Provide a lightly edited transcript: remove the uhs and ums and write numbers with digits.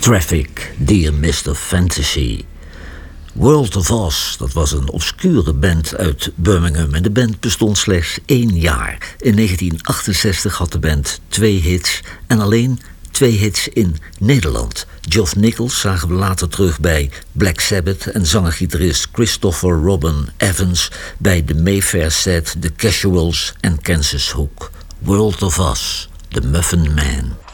Traffic, Dear Mr. Fantasy. World of Oz, dat was een obscure band uit Birmingham en de band bestond slechts 1 jaar. In 1968 had de band 2 hits en alleen 2 hits in Nederland. Geoff Nichols zagen we later terug bij Black Sabbath en zanger-gitarist Christopher Robin Evans bij The Mayfair Set, The Casuals en Kansas Hook. World of Oz, The Muffin Man.